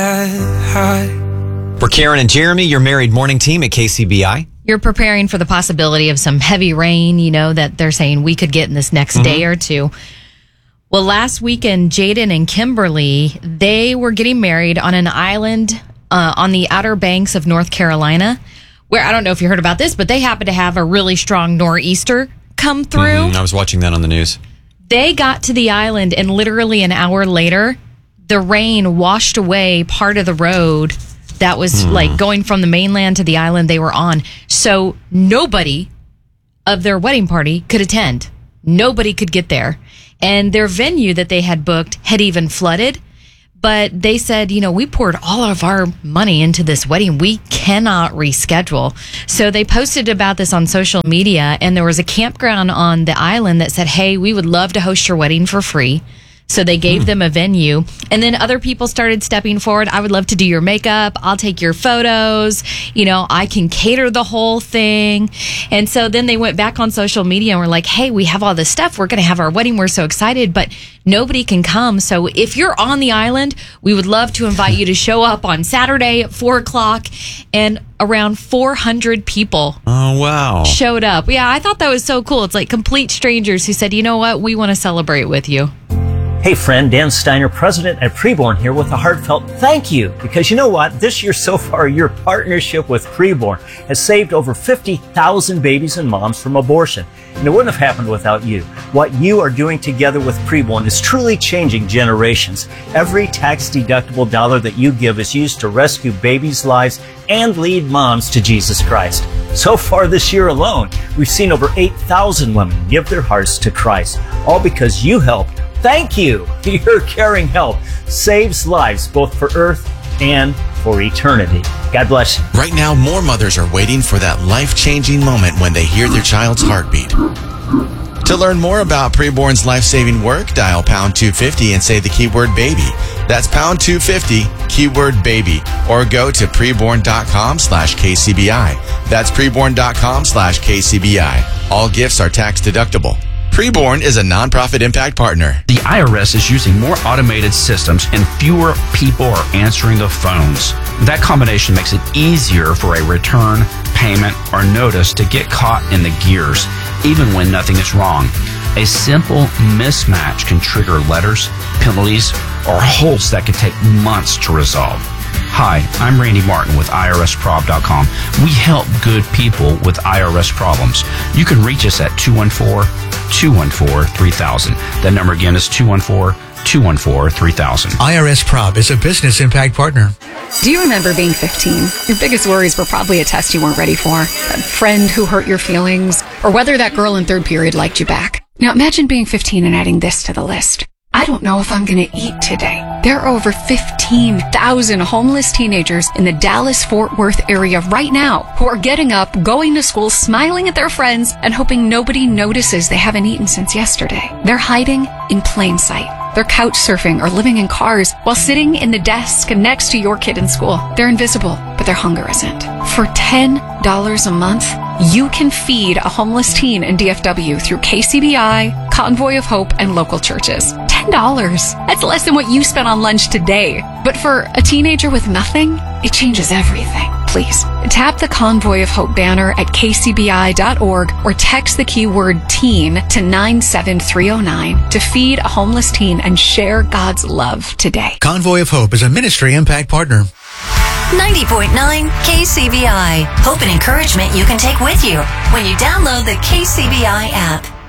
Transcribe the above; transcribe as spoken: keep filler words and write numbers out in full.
For Karen and Jeremy, your married morning team at K C B I. You're preparing for the possibility of some heavy rain, you know, that they're saying we could get in this next mm-hmm. day or two. Well, last weekend, Jaden and Kimberly, they were getting married on an island uh, on the Outer Banks of North Carolina, where I don't know if you heard about this, but they happen to have a really strong nor'easter come through. Mm-hmm. I was watching that on the news. They got to the island, and literally an hour later, the rain washed away part of the road that was mm. like going from the mainland to the island they were on. So nobody of their wedding party could attend. Nobody could get there. And their venue that they had booked had even flooded. But they said, you know, we poured all of our money into this wedding. We cannot reschedule. So they posted about this on social media, and there was a campground on the island that said, hey, we would love to host your wedding for free. So they gave mm. them a venue, and then other people started stepping forward. I would love to do your makeup. I'll take your photos. You know, I can cater the whole thing. And so then they went back on social media and were like, hey, we have all this stuff. We're going to have our wedding. We're so excited, but nobody can come. So if you're on the island, we would love to invite you to show up on Saturday at four o'clock. And around four hundred people oh wow showed up. Yeah, I thought that was so cool. It's like complete strangers who said, you know what, we want to celebrate with you. Hey friend, Dan Steiner, president at Preborn here with a heartfelt thank you. Because you know what? This year so far, your partnership with Preborn has saved over fifty thousand babies and moms from abortion. And it wouldn't have happened without you. What you are doing together with Preborn is truly changing generations. Every tax-deductible dollar that you give is used to rescue babies' lives and lead moms to Jesus Christ. So far this year alone, we've seen over eight thousand women give their hearts to Christ, all because you helped. Thank you. Your caring help saves lives both for earth and for eternity. God bless you. Right now, more mothers are waiting for that life-changing moment when they hear their child's heartbeat. To learn more about Preborn's life-saving work, dial pound two fifty and say the keyword baby. That's pound two fifty, keyword baby, or go to preborn.com slash KCBI. That's preborn.com slash KCBI. All gifts are tax deductible. Preborn is a nonprofit impact partner. The I R S is using more automated systems and fewer people are answering the phones. That combination makes it easier for a return, payment, or notice to get caught in the gears, even when nothing is wrong. A simple mismatch can trigger letters, penalties, or holds that can take months to resolve. Hi, I'm Randy Martin with I R S prob dot com. We help good people with I R S problems. You can reach us at two one four, two one four, three thousand. That number again is two one four, two one four, three thousand. I R S Prob is a business impact partner. Do you remember being fifteen? Your biggest worries were probably a test you weren't ready for, a friend who hurt your feelings, or whether that girl in third period liked you back. Now imagine being fifteen and adding this to the list. I don't know if I'm going to eat today. There are over fifteen thousand homeless teenagers in the Dallas-Fort Worth area right now who are getting up, going to school, smiling at their friends, and hoping nobody notices they haven't eaten since yesterday. They're hiding in plain sight. They're couch surfing or living in cars while sitting in the desk next to your kid in school. They're invisible, but their hunger isn't. For ten dollars a month, you can feed a homeless teen in D F W through K C B I, Convoy of Hope, and local churches. ten dollars. That's less than what you spent on lunch today. But for a teenager with nothing, it changes everything. Please, tap the Convoy of Hope banner at K C B I dot org or text the keyword teen to nine seven three oh nine to feed a homeless teen and share God's love today. Convoy of Hope is a ministry impact partner. ninety point nine K C B I. Hope and encouragement you can take with you when you download the K C B I app.